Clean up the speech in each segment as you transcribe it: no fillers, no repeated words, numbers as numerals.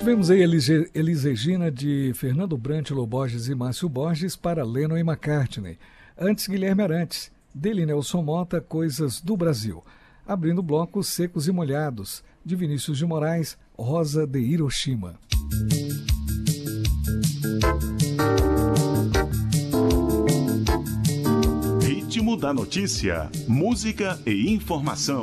Tivemos aí Elis Regina de Fernando Brantilo Borges e Márcio Borges para Lennon e McCartney. Antes, Guilherme Arantes, dele Nelson Mota, Coisas do Brasil. Abrindo o bloco, Secos e Molhados, de Vinícius de Moraes, Rosa de Hiroshima. Ritmo da notícia, música e informação.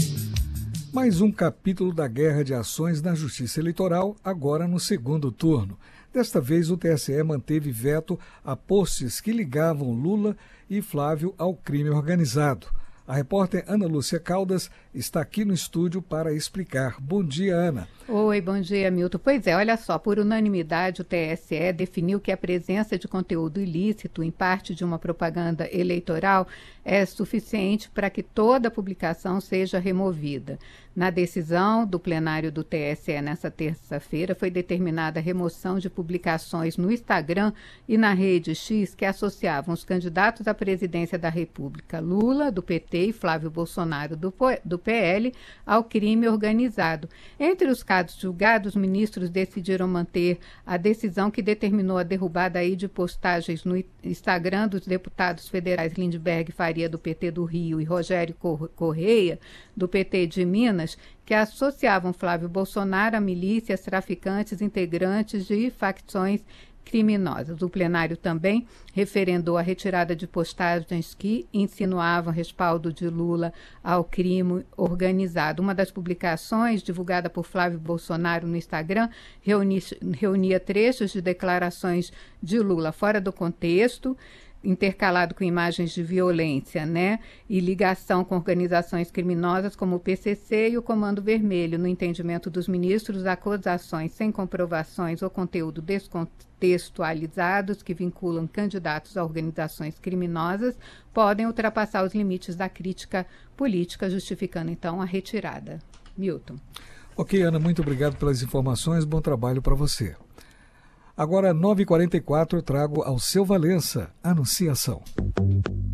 Mais um capítulo da guerra de ações na Justiça Eleitoral, agora no segundo turno. Desta vez, o TSE manteve veto a posts que ligavam Lula e Flávio ao crime organizado. A repórter Ana Lúcia Caldas está aqui no estúdio para explicar. Bom dia, Ana. Oi, bom dia, Milton. Pois é, olha só, por unanimidade o TSE definiu que a presença de conteúdo ilícito em parte de uma propaganda eleitoral é suficiente para que toda publicação seja removida. Na decisão do plenário do TSE nesta terça-feira, foi determinada a remoção de publicações no Instagram e na rede X que associavam os candidatos à presidência da República, Lula, do PT, e Flávio Bolsonaro, do PL, ao crime organizado. Entre os casos julgados, os ministros decidiram manter a decisão que determinou a derrubada aí de postagens no Instagram dos deputados federais Lindbergh Faria, do PT do Rio, e Rogério Correia, do PT de Minas, que associavam Flávio Bolsonaro a milícias, traficantes, integrantes de facções criminosas. O plenário também referendou a retirada de postagens que insinuavam respaldo de Lula ao crime organizado. Uma das publicações, divulgada por Flávio Bolsonaro no Instagram, reunia trechos de declarações de Lula fora do contexto, intercalado com imagens de violência, e ligação com organizações criminosas como o PCC e o Comando Vermelho. No entendimento dos ministros, acusações sem comprovações ou conteúdo descontextualizados que vinculam candidatos a organizações criminosas podem ultrapassar os limites da crítica política, justificando então a retirada. Milton. Ok, Ana, muito obrigado pelas informações, bom trabalho para você. Agora, 9h44, eu trago ao Seu Valença, Anunciação.